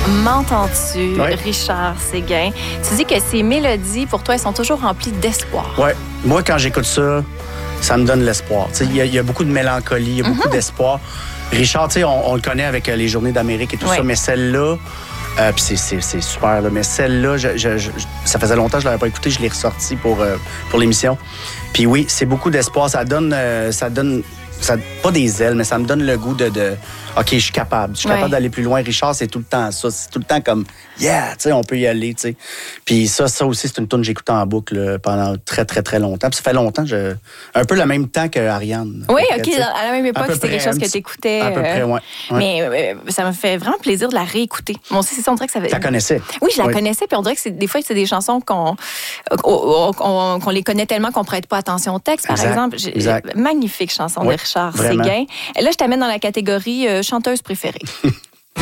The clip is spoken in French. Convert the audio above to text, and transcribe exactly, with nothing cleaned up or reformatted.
M'entends-tu, Ouais. Richard Séguin? Tu dis que ces mélodies, pour toi, elles sont toujours remplies d'espoir. Ouais. Moi, quand j'écoute ça, ça me donne l'espoir. Il y, y a beaucoup de mélancolie, il y a beaucoup mm-hmm. d'espoir. Richard, on, on le connaît avec les Journées d'Amérique et tout ouais. ça, mais celle-là, euh, puis c'est, c'est, c'est super, là, mais celle-là, je, je, je, ça faisait longtemps que je ne l'avais pas écoutée, je l'ai ressortie pour, euh, pour l'émission. Puis oui, c'est beaucoup d'espoir. Ça donne... Euh, ça donne Ça, pas des ailes, mais ça me donne le goût de, de OK, je suis capable. Je suis ouais. capable d'aller plus loin. Richard, c'est tout le temps ça. C'est tout le temps comme, yeah, tu sais, on peut y aller, tu sais. Puis ça, ça aussi, c'est une tune que j'écoute en boucle là, pendant très, très, très longtemps. Puis ça fait longtemps, je... un peu le même temps que Ariane. Oui, OK, t'sais. À la même époque, c'était quelque chose que t'écoutais. À peu près, oui. Ouais. Mais euh, ça me fait vraiment plaisir de la réécouter. Moi aussi, c'est ça, on dirait que ça fait... Tu la connaissais? Oui, je la oui. connaissais, puis on dirait que c'est, des fois, c'est des chansons qu'on, qu'on, qu'on, qu'on les connaît tellement qu'on prête pas attention au texte, par exact, exemple. Exact. Magnifique chanson oui, de Richard vraiment. Séguin. Et là, je t'amène dans la catégorie euh, chanteuse préférée.